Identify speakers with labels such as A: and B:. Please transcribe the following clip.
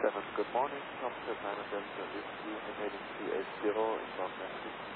A: Good morning. Comfort Manager Whiskey, heading to 80 inbound message.